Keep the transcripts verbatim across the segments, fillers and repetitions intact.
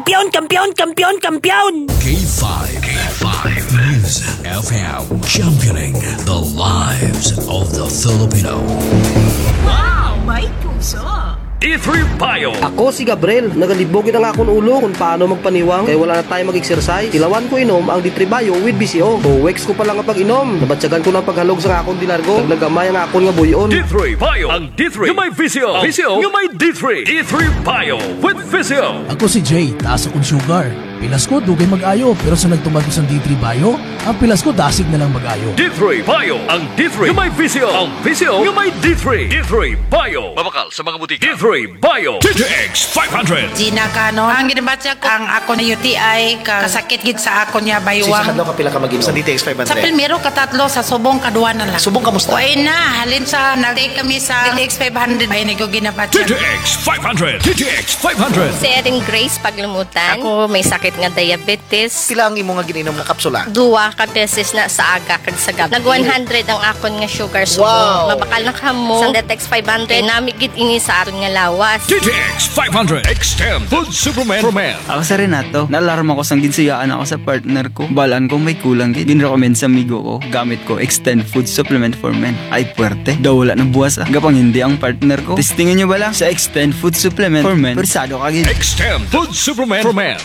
Kampiyon, kampiyon, kampiyon, kampiyon! K five. K five. News F M. Championing the lives of the Filipino. Wow! May puso! D three Bio. Ako si Gabriel, nagalibogin ang akong ulo kung paano magpaniwang kaya wala na tayo mag-exercise. Tilawan ko inom ang D three Bio with B C O. two weeks ko pa lang ang pag-inom. Nabatsagan ko ng paghalog sa akong dilargo. Naglagamay ang akong nga buyon. D three Bio. Ang D three yung may V C O. V C O yung may D three. D three Bio with V C O. Ako si Jay, taas akong sugar. Pilas ko, dugay mag-ayo. Pero sa nagtumag ko sa D three Bio, ang pilas ko dasig na lang mag-ayo. D three Bio. Ang D three yung may V C O. Ang V C O yung may D three. D three Bio. Mabakal sa mga butika. D three Bio. T T X five hundred. Gina Cano. Ang ginabatsa ko, ang ako na U T I, kasakit gid sa ako niya baywang. Sa kadlaw ka pila ka mag-inom sa D T X five hundred? Sa primero katatlo, sa subong kaduwa na lang. Subong kamusta? Uy na, halin sa nag-take kami sa D T X five hundred. Ay, nag ginabatsa. T T X five hundred. T T X five hundred. Si Erin Grace Paglumutan. Ako may sakit nga diabetes. Sila ang imo nga ginom nga kapsula? Duwa ka beses na sa aga kag sa gabi. Nag one hundred ang akon nga sugar subong. Wow. Mabakal na kamo. Sa D T X five hundred, nami gid ini sa aton nga lawas. T T X five hundred. Extend Food Superman for Men. Ako sa Renato, naalarma ko sang ginsiyaan ako sa partner ko. Balaan ko may kulang gid. Ginrecommend sa amigo ko. Gamit ko Extend Food Supplement for Men. Ay puwerte. Daw wala ng buwas ah. Gapang hindi ang partner ko. Testingin nyo ba lang sa Extend Food Supplement for Men? Persado ka gid. Extend Food Superman for Men.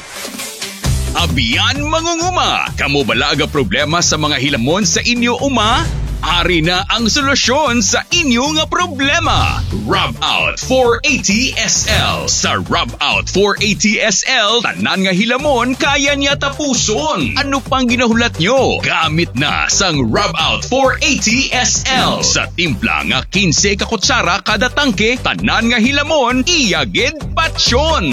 Abiyan mangunguma. Kamo bala aga problema sa mga hilamon sa inyo uma? Ari na ang solusyon sa inyo nga problema. Rub Out four eighty S L. Sa Rub Out four eighty S L, tanan nga hilamon kaya niya tapuson. Ano pang ginahulat nyo? Gamit na sang Rub Out four eighty S L. Sa timpla nga fifteen ka kutsara kada tangke, tanan nga hilamon iyagid patsyon.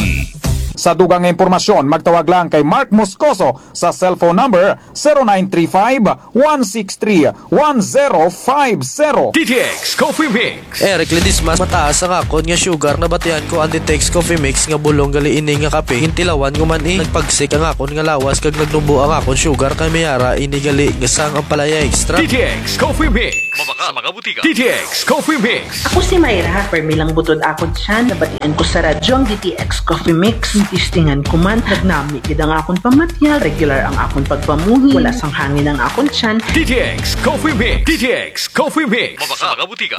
Sa dugang impormasyon, magtawag lang kay Mark Moscoso sa cellphone number zero nine three five, one six three, one zero five zero. D T X Coffee Mix. Eric Ledismas, mataas ang akon nga sugar na batihan ko ang D T X Coffee Mix nga bulong gali ini nga kape. Hintilawan ko man eh. Nagpagsik ang akon nga lawas kag nagnumbo ang akon sugar kay mayara ini gali nga sang ang palaya extra. D T X Coffee Mix. Mabaka sa mga butika. D T X Coffee Mix. Ako si Mayra, permilang butod akon siya, nabatian ko sa radyo ang D T X Coffee Mix. Tistingan ko man, nagnami gid ang akon pamatyal, regular ang akon pagpamuhi, wala sang hangin ang akon tiyan. D T X Coffee Mix. D T X Coffee Mix. Mabaka sa mga butika.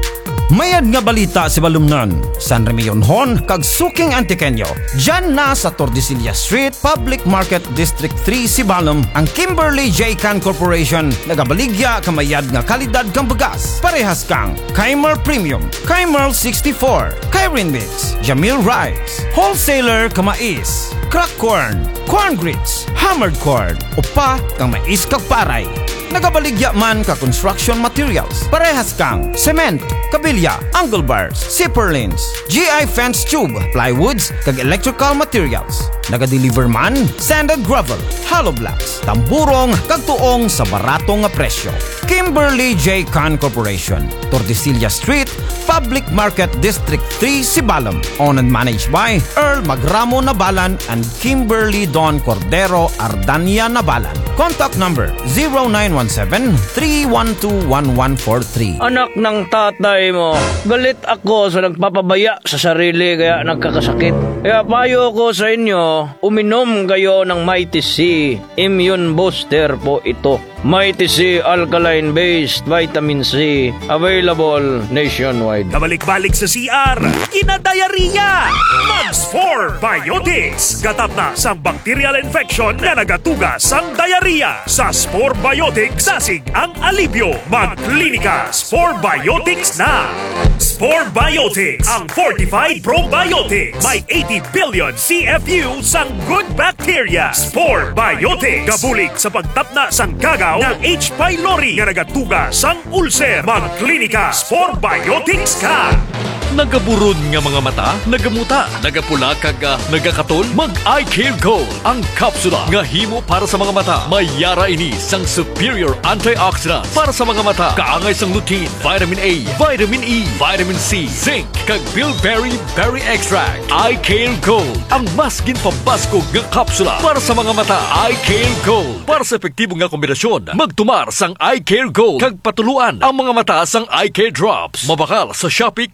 Mayad nga balita si Balumnan, San Remillonhon, kag Suking Antiqueño. Diyan na sa Tordesillas Street, Public Market District three, Sibalom, ang Kimberly J. Can Corporation. Nagabaligya kamayad nga kalidad kang bagas. Parehas kang Kaimer Premium, Kaimer sixty-four, Kairin Mix, Jamil Rice, Wholesaler Kamais, Crack Corn, Corn Grits, Hammered Corn, upa kang mais kag paray. Nagabaligya man ka construction materials. Parehas kang cement, kabilya, angle bars, zipper lanes, G I fence tube, plywoods, kag electrical materials. Nagadeliver man, sanded gravel, hollow blocks, tamburong, kag tuong sa baratong nga presyo. Kimberly J. Can Corporation, Tordesillas Street, Public Market District three, Sibalom. Owned and managed by Earl Magramo Nabalan and Kimberly Don Cordero Ardania Nabalan. Contact number zero nine one seven, three one two, one one four three. Anak ng tatay mo, galit ako sa nagpapabaya sa sarili kaya nagkakasakit. Kaya payo ko sa inyo, uminom kayo ng Mighty C Immune Booster po ito. Mighty C Alkaline-based Vitamin C, available nationwide. Kabalik-balik sa C R, kinadayariya! Mags four Biotics, gatap na sa bacterial infection na nagatugas ang diarrhea. Sa Spore Biotics, sasig ang alibyo. Magklinika Spore Biotics na! Spore Biotics, ang fortified probiotics. May eighty billion C F U sang good bacteria. Spore Biotics, gabulig sa pagtapna sang kagaw ng H. pylori nga nagatuga sang ulcer. Magklinika Spore Biotics ka! Nagaburod nga mga mata, nagamuta, nagapula kag uh, nagakaton, mag-Eye Care Gold ang kapsula nga himo para sa mga mata. May yara ini sang superior antioxidant para sa mga mata. Kaangay sang lutein, vitamin A, vitamin E, vitamin C, zinc, kag bilberry berry extract. Eye Care Gold ang mas ginpabaskog nga kapsula para sa mga mata. Eye Care Gold para sa epektibo nga kombinasyon. Magtumar sang Eye Care Gold kag patuluan ang mga mata sang Eye Care Drops. Mabakal sa Shopee kag mga butik.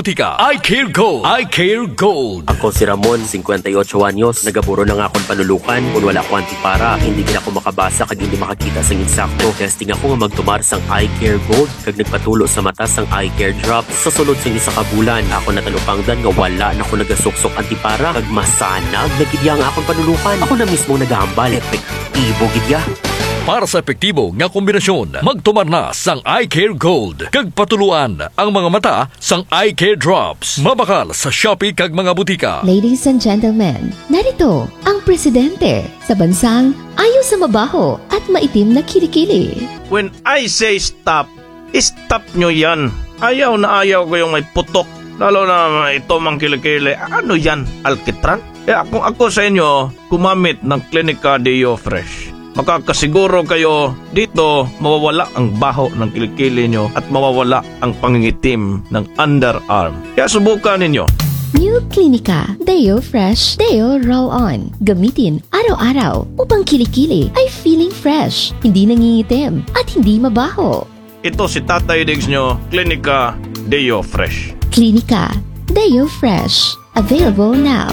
butika. I Care Gold. I Care Gold. Ako si Ramon, fifty-eight anyos. Nagaburo na nga akong panulukan. Kung wala ko antipara, hindi gina ako makabasa kag hindi makakita sang insakto. Testing ako nga magtumar sang I Care Gold kag nagpatulo sa mata sang I Care Drops. Sa sulod sang isa ka bulan, ako natalupangdan nga wala na ako nagasuksok antipara kag masanag nagidya nga akong panulukan. Ako na mismo nagahambal. Epektibo gidya. Para sa epektibo nga kombinasyon, magtumar na sang I Care Gold. Kag patuluan ang mga mata sang I Care Drops. Mabakal sa Shopee kag mga butika. Ladies and gentlemen, narito ang presidente sa bansang ayaw sa mabaho at maitim na kilikili. When I say stop, stop nyo yan. Ayaw na ayaw ko yung may putok. Lalo na ito mang kilikili. Ano yan? Alkitran? Kaya kung ako sa inyo, kumamit ng Clinica Deo Fresh. Makakasiguro kayo dito mawawala ang baho ng kilikili nyo at mawawala ang pangingitim ng underarm. Kaya subukan ninyo. New Clinica Deo Fresh Deo Roll On. Gamitin araw-araw upang kilikili ay feeling fresh, hindi nangingitim at hindi mabaho. Ito si Tatay Diggs nyo, Clinica Deo Fresh. Clinica Deo Fresh. Available now.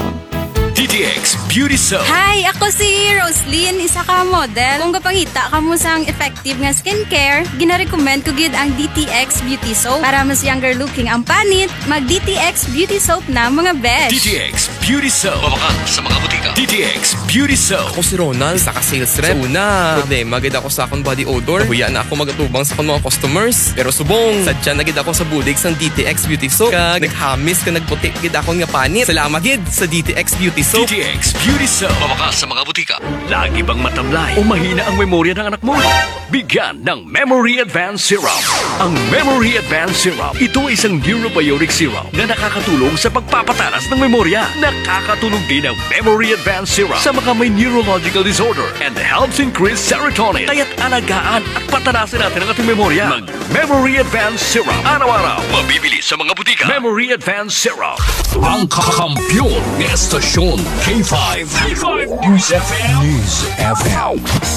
D T X Beauty Soap. Hi, ako si Roslyn, isa ka model. Kung kapangita ka mo sang effective nga skincare, gina-recommend ko gid ang D T X Beauty Soap. Para mas younger looking ang panit, mag D T X Beauty Soap na mga besh. D T X Beauty Soap. Mabakal sa mga butika. D T X Beauty Soap. Ako si Ronald, isa ka sales rep. Sa una, problema gid ako sa akong body odor. Huya na ako magatubang sa akong mga customers. Pero subong, sadya na gid ako sa bulig sang D T X Beauty Soap. Kag naghamis ka nagputi gid akong nga panit. Salamat gid sa D T X Beauty Soap. D T X Beauty Soap. Mabakal sa mga butika. Lagi bang matamlay o mahina ang memorya ng anak mo? Bigyan ng Memory Advance Syrup. Ang Memory Advance Syrup, ito ay isang neurobionic syrup na nakakatulong sa pagpapatalas ng memorya. Nakakatulong din ang Memory Advance Syrup sa mga may neurological disorder and helps increase serotonin. Kaya't alagaan at patanasin natin ang ating memorya. Mag Memory Advance Syrup. Araw-araw, mabibili sa mga butika. Memory Advance Syrup. Ang kakampyon ng estasyon K five. K five News F M. News F M.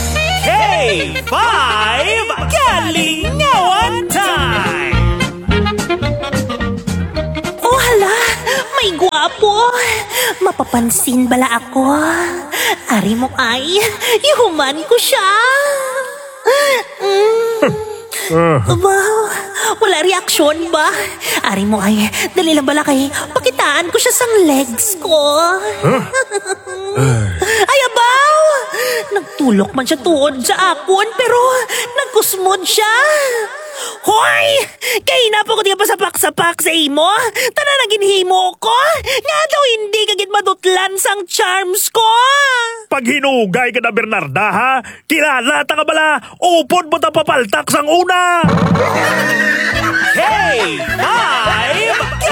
K five Kalingawan Time! Oh hala, may gwapo. Mapapansin bala ako. Ari mo ay, ihuman ko siya. Mm. Wow, wala reaksyon ba? Ari mo ay, dali lang bala kay pakitaan ko siya sang legs ko. Huh? Ay abaw! Nagtulok man siya tuod sa akon pero nagkusmod siya. Hoy! Kaya na po ko di pa sapak-sapak sa imo. Tana na ginhimo ko. Nga daw hindi kagit madutlan sang charms ko. Pag hinugay ka na Bernarda ha, kilala ta ka bala, upod mo ta papaltak sang una. Hey!